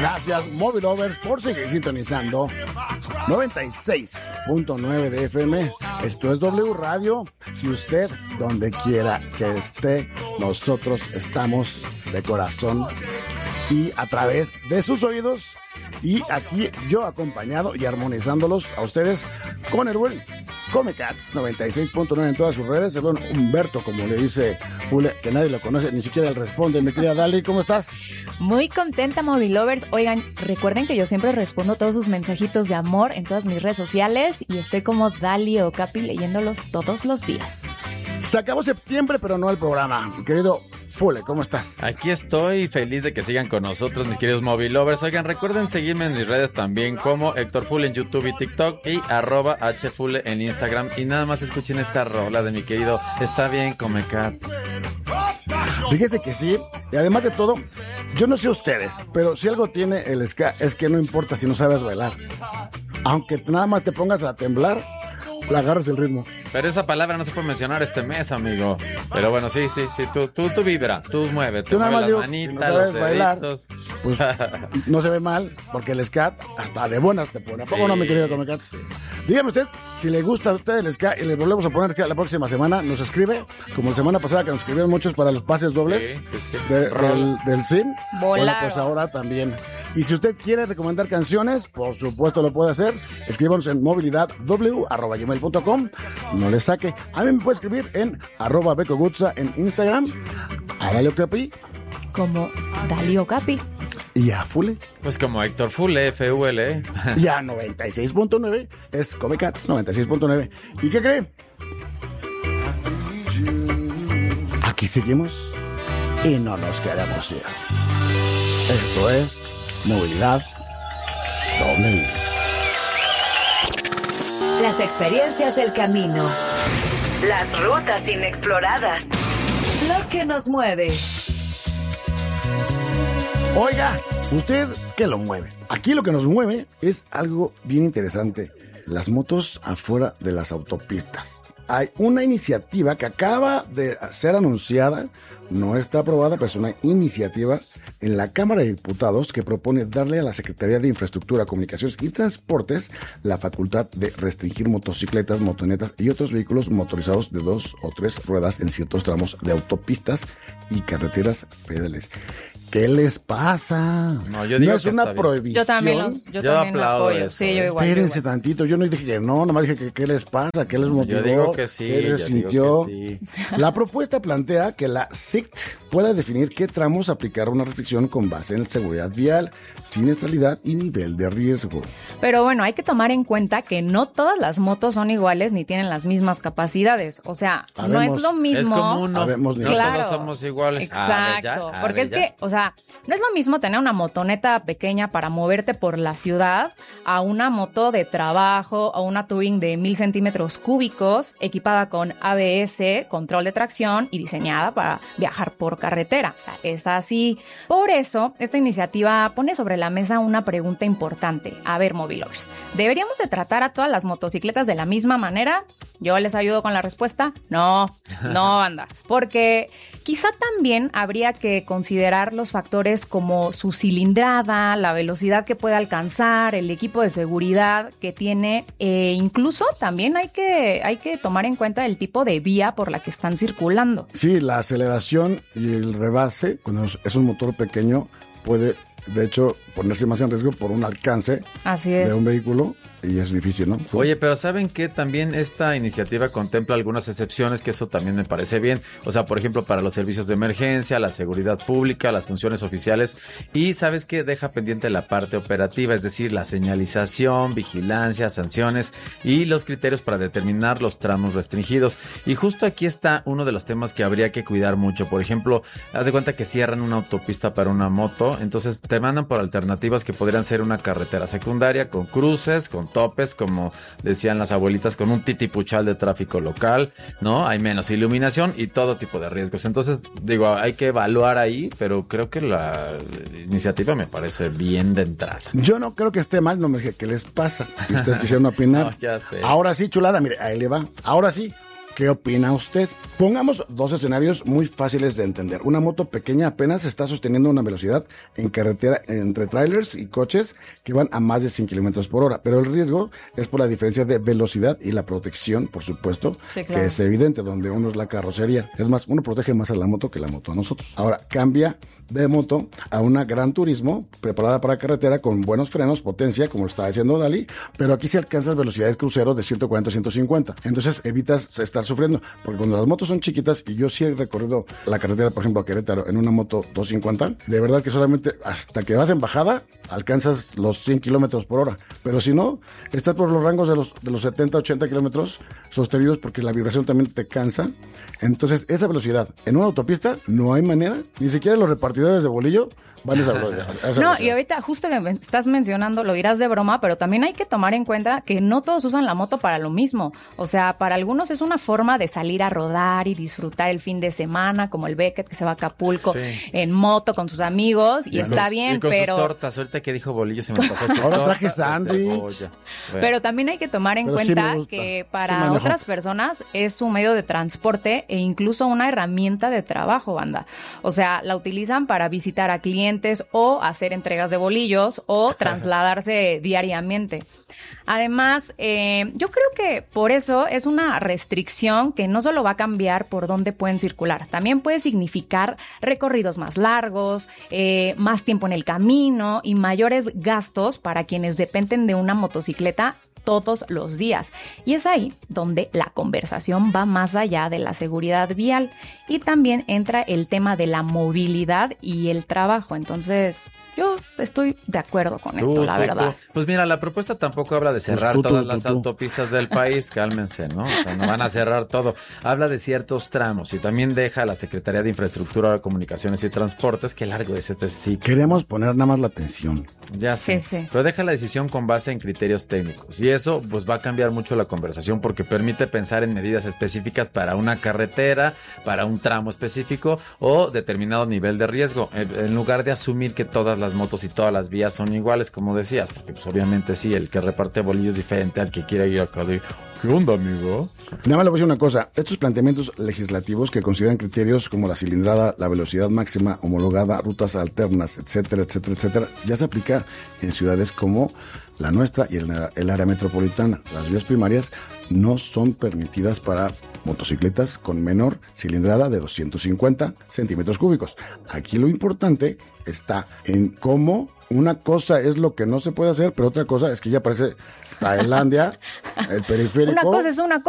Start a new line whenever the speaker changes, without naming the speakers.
Gracias, Móvil Lovers, por seguir sintonizando 96.9 de FM. Esto es W Radio y usted, donde quiera que esté, nosotros estamos de corazón y a través de sus oídos. Y aquí yo acompañado y armonizándolos a ustedes con el buen Comecats 96.9 en todas sus redes. El buen Humberto, como le dice Fule, que nadie lo conoce, ni siquiera él responde. Mi querida Dali, ¿cómo estás?
Muy contenta, Móvil Lovers. Oigan, recuerden que yo siempre respondo todos sus mensajitos de amor en todas mis redes sociales y estoy como Dali o Capi leyéndolos todos los días.
Se acabó septiembre, pero no el programa. Mi querido Fule, ¿cómo estás?
Aquí estoy, feliz de que sigan con nosotros, mis queridos Móvil Lovers. Oigan, recuerden seguirme en mis redes también como Héctor Fule en YouTube y TikTok y @HFule en Instagram. Y nada más escuchen esta rola de mi querido Está Bien Comecats.
Fíjese que sí, y además de todo, yo no sé ustedes, pero si algo tiene el ska es que no importa si no sabes bailar. Aunque nada más te pongas a temblar, le agarras el ritmo.
Pero esa palabra no se puede mencionar este mes, amigo. Pero bueno, sí, tú vibra, tú muévete.
Tú nada más digo,
manita,
si no sabes bailar,
deditos.
pues no se ve mal, porque el ska hasta de buenas te pone. ¿A poco no, mi querido Comecats? Sí. Dígame usted, si le gusta a usted el ska y le volvemos a poner ska la próxima semana, nos escribe, como la semana pasada que nos escribieron muchos para los pases dobles del SIM. Bueno, pues ahora también. Y si usted quiere recomendar canciones, por supuesto lo puede hacer. Escríbanos en movilidadw@gmail.com. No le saque. A mí me puede escribir en @becogutsa en Instagram. A Dalio Capi.
Como Dalio Capi.
Y a Fule.
Pues como Héctor Fule, F-U-L.
Y a 96.9 es Comecats 96.9. ¿Y qué cree? Aquí seguimos y no nos queremos ir. Esto es Movilidad W.
Las experiencias del camino. Las rutas inexploradas. Lo que nos mueve.
Oiga, ¿usted qué lo mueve? Aquí lo que nos mueve es algo bien interesante. Las motos afuera de las autopistas. Hay una iniciativa que acaba de ser anunciada, no está aprobada, pero es una iniciativa en la Cámara de Diputados que propone darle a la Secretaría de Infraestructura, Comunicaciones y Transportes la facultad de restringir motocicletas, motonetas y otros vehículos motorizados de 2 o 3 ruedas en ciertos tramos de autopistas y carreteras federales. ¿Qué les pasa?
No, yo digo
no es
que
una prohibición.
Yo también
aplaudo
apoyo.
eso,
Sí, yo igual.
Espérense tantito, yo no dije que no, nomás dije que qué les pasa, qué les motivó,
Yo digo que sí,
qué les sintió.
que sí.
La propuesta plantea que la SICT pueda definir qué tramos aplicar una restricción con base en seguridad vial, siniestralidad y nivel de riesgo.
Pero bueno, hay que tomar en cuenta que no todas las motos son iguales ni tienen las mismas capacidades. O sea, no es lo mismo.
Es como uno.
Habemos
No
Claro.
todos somos iguales.
Exacto, porque es que, o sea, no es lo mismo tener una motoneta pequeña para moverte por la ciudad a una moto de trabajo o una Touring de 1000 centímetros cúbicos equipada con ABS, control de tracción y diseñada para viajar por carretera. O sea, es así. Por eso, esta iniciativa pone sobre la mesa una pregunta importante. A ver, Movilers, ¿deberíamos de tratar a todas las motocicletas de la misma manera? ¿Yo les ayudo con la respuesta? No, banda. Porque quizá también habría que considerar los factores como su cilindrada, la velocidad que puede alcanzar, el equipo de seguridad que tiene, e incluso también hay que tomar en cuenta el tipo de vía por la que están circulando.
Sí, la aceleración y el rebase, cuando es un motor pequeño, puede, de hecho, ponerse más en riesgo por un alcance de un vehículo. Y es difícil, ¿no?
Oye, pero ¿saben qué? También esta iniciativa contempla algunas excepciones, que eso también me parece bien. O sea, por ejemplo, para los servicios de emergencia, la seguridad pública, las funciones oficiales. Y ¿sabes qué? Deja pendiente la parte operativa, es decir, la señalización, vigilancia, sanciones y los criterios para determinar los tramos restringidos. Y justo aquí está uno de los temas que habría que cuidar mucho. Por ejemplo, haz de cuenta que cierran una autopista para una moto, entonces te mandan por alternativas que podrían ser una carretera secundaria con cruces, con topes, como decían las abuelitas, con un titipuchal de tráfico local, ¿no? Hay menos iluminación y todo tipo de riesgos. Entonces, digo, hay que evaluar ahí, pero creo que la iniciativa me parece bien de entrada.
Yo no creo que esté mal, no me dije, ¿qué les pasa? Si ustedes quisieran opinar.
No, ya sé.
Ahora sí, chulada, mire, ahí le va. Ahora sí, ¿Qué opina usted? Pongamos dos escenarios muy fáciles de entender. Una moto pequeña apenas está sosteniendo una velocidad en carretera entre trailers y coches que van a más de 100 kilómetros por hora, pero el riesgo es por la diferencia de velocidad y la protección, por supuesto, sí, claro, que es evidente, donde uno es la carrocería. Es más, uno protege más a la moto que la moto a nosotros. Ahora, cambia de moto a una Gran Turismo preparada para carretera con buenos frenos, potencia, como lo estaba diciendo Dali, pero aquí se alcanzan velocidades crucero de 140 a 150. Entonces evitas estar sufriendo, porque cuando las motos son chiquitas, y yo sí he recorrido la carretera, por ejemplo, a Querétaro en una moto 250, de verdad que solamente hasta que vas en bajada alcanzas los 100 kilómetros por hora, pero si no, estás por los rangos de los 70, 80 kilómetros sostenidos, porque la vibración también te cansa. Entonces esa velocidad en una autopista no hay manera, ni siquiera los repartidores de bolillo van a esa velocidad.
No, y ahorita justo que estás mencionando, lo dirás de broma, pero también hay que tomar en cuenta que no todos usan la moto para lo mismo. O sea, para algunos es una forma de salir a rodar y disfrutar el fin de semana, como el Beckett que se va a Acapulco en moto con sus amigos, y está bien,
y con
pero...
sus tortas, ahorita que dijo bolillo se me antojó su
ahora traje sándwich.
Pero también hay que tomar en cuenta que para otras personas es un medio de transporte e incluso una herramienta de trabajo, banda. O sea, la utilizan para visitar a clientes o hacer entregas de bolillos o trasladarse diariamente. Además, yo creo que por eso es una restricción que no solo va a cambiar por dónde pueden circular, también puede significar recorridos más largos, más tiempo en el camino y mayores gastos para quienes dependen de una motocicleta todos los días. Y es ahí donde la conversación va más allá de la seguridad vial y también entra el tema de la movilidad y el trabajo. Entonces, yo estoy de acuerdo con esto, la verdad.
Pues mira, la propuesta tampoco habla de cerrar todas las autopistas del país, cálmense, ¿no? O sea, no van a cerrar todo. Habla de ciertos tramos y también deja a la Secretaría de Infraestructura, Comunicaciones y Transportes, qué largo es este sí.
Queremos poner nada más la atención.
Ya sé, sí. Pero deja la decisión con base en criterios técnicos. Y eso pues va a cambiar mucho la conversación porque permite pensar en medidas específicas para una carretera, para un tramo específico o determinado nivel de riesgo, en lugar de asumir que todas las motos y todas las vías son iguales, como decías, porque pues obviamente sí, el que reparte bolillos es diferente al que quiere ir acá de ¿qué onda, amigo?
Nada más le voy a decir una cosa, estos planteamientos legislativos que consideran criterios como la cilindrada, la velocidad máxima homologada, rutas alternas, etcétera, ya se aplica en ciudades como la nuestra y el área metropolitana. Las vías primarias no son permitidas para motocicletas con menor cilindrada de 250 centímetros cúbicos. Aquí lo importante está en cómo una cosa es lo que no se puede hacer, pero otra cosa es que ya parece Tailandia, el periférico.
Una cosa es una cosa